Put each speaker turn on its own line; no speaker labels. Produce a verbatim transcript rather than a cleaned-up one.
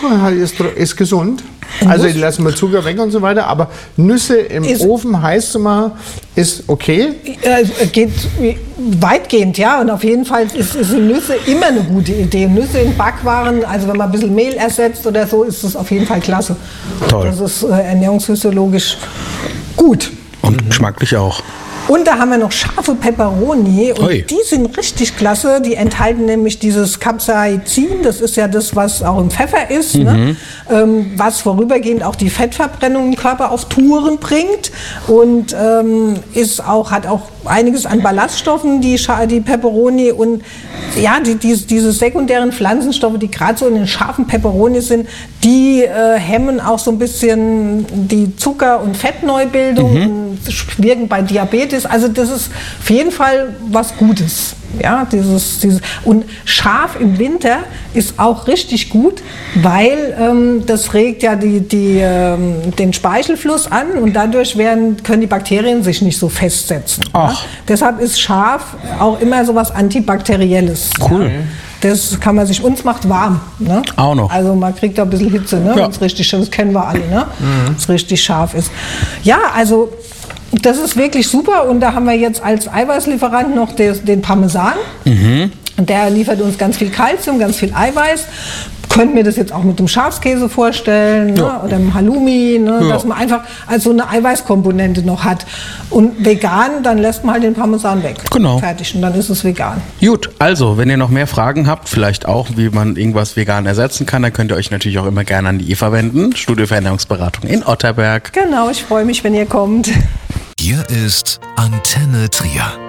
halt ist, ist gesund. Also die lassen wir Zucker weg und so weiter, aber Nüsse im
Ist-
Ofen heiß zu machen, ist okay.
Äh, geht weitgehend, ja. Und auf jeden Fall ist, ist die Nüsse immer eine gute Idee. Nüsse in Backwaren, also wenn man ein bisschen Mehl ersetzt oder so, ist das auf jeden Fall klasse.
Toll.
Das ist äh, ernährungsphysiologisch gut.
Und geschmacklich auch.
Und da haben wir noch scharfe Peperoni und
Ui.
die sind richtig klasse. Die enthalten nämlich dieses Capsaicin, das ist ja das, was auch im Pfeffer ist, ne? ähm, was vorübergehend auch die Fettverbrennung im Körper auf Touren bringt und ähm, ist auch, hat auch einiges an Ballaststoffen, die, Scha- die Peperoni und ja, die, die, diese sekundären Pflanzenstoffe, die gerade so in den scharfen Peperoni sind, die äh, hemmen auch so ein bisschen die Zucker- und Fettneubildung und wirken bei Diabetes. Also das ist auf jeden Fall was Gutes. Ja, dieses, dieses. Und scharf im Winter ist auch richtig gut, weil ähm, das regt ja die, die, ähm, den Speichelfluss an und dadurch werden, können die Bakterien sich nicht so festsetzen. Ja?
Ach.
Deshalb ist scharf auch immer so was Antibakterielles.
Cool.
Ja? Das kann man sich, uns macht warm. Ne?
Auch noch.
Also man kriegt da ein bisschen Hitze, ne?
Ja.
Wenn's richtig, das kennen wir alle, ne? Wenn es richtig scharf ist. Ja, also das ist wirklich super und da haben wir jetzt als Eiweißlieferant noch des, den Parmesan. Und der liefert uns ganz viel Kalzium, ganz viel Eiweiß. Könnte mir das jetzt auch mit dem Schafskäse vorstellen, ne?
Ja.
Oder dem Halloumi, ne?
Ja.
Dass man einfach also eine Eiweißkomponente noch hat. Und vegan, dann lässt man halt den Parmesan weg.
Genau.
Fertig und dann ist es vegan.
Gut, also, wenn ihr noch mehr Fragen habt, vielleicht auch, wie man irgendwas vegan ersetzen kann, dann könnt ihr euch natürlich auch immer gerne an die Eva wenden. Studio für Ernährungsberatung in Otterberg.
Genau, ich freue mich, wenn ihr kommt.
Hier ist Antenne Trier.